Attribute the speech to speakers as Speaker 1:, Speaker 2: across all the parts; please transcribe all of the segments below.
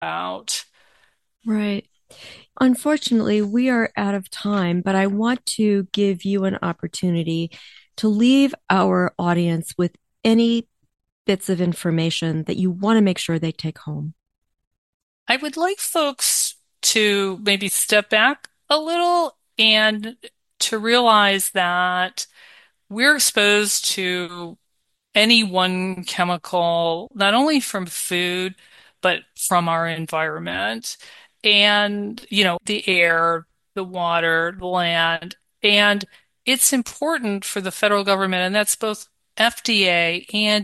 Speaker 1: out.
Speaker 2: Right. Unfortunately, we are out of time, but I want to give you an opportunity to leave our audience with any bits of information that you want to make sure they take home.
Speaker 1: I would like folks to maybe step back a little and to realize that we're exposed to any one chemical, not only from food, but from our environment and, the air, the water, the land. And it's important for the federal government, and that's both FDA and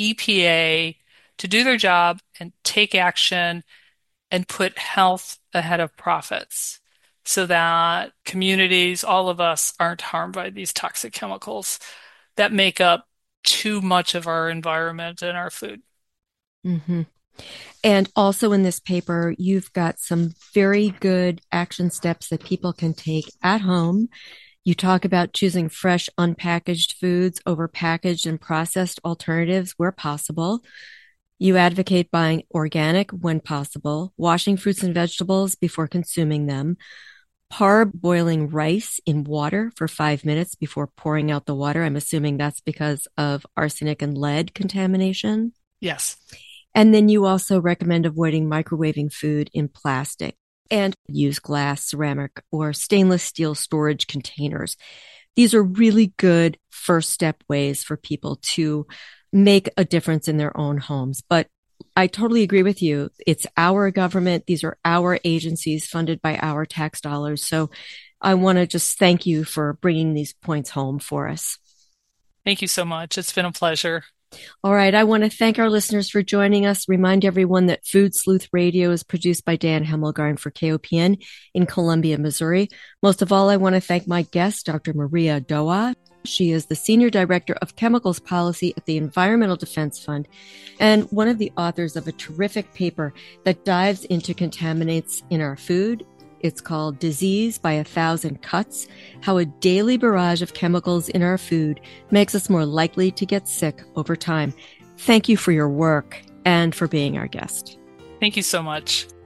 Speaker 1: EPA, to do their job and take action and put health ahead of profits so that communities, all of us, aren't harmed by these toxic chemicals that make up too much of our environment and our food.
Speaker 2: Hmm. And also in this paper, you've got some very good action steps that people can take at home. You talk about choosing fresh, unpackaged foods over packaged and processed alternatives where possible. You advocate buying organic when possible, washing fruits and vegetables before consuming them, parboiling rice in water for 5 minutes before pouring out the water. I'm assuming that's because of arsenic and lead contamination.
Speaker 1: Yes.
Speaker 2: And then you also recommend avoiding microwaving food in plastic and use glass, ceramic, or stainless steel storage containers. These are really good first step ways for people to make a difference in their own homes. But I totally agree with you. It's our government. These are our agencies funded by our tax dollars. So I want to just thank you for bringing these points home for us.
Speaker 1: Thank you so much. It's been a pleasure.
Speaker 2: All right. I want to thank our listeners for joining us. Remind everyone that Food Sleuth Radio is produced by Dan Hemmelgarn for KOPN in Columbia, Missouri. Most of all, I want to thank my guest, Dr. Maria Doa. She is the Senior Director of Chemicals Policy at the Environmental Defense Fund and one of the authors of a terrific paper that dives into contaminants in our food. It's called Disease by a Thousand Cuts: How a Daily Barrage of Chemicals in Our Food Makes Us More Likely to Get Sick Over Time. Thank you for your work and for being our guest.
Speaker 1: Thank you so much.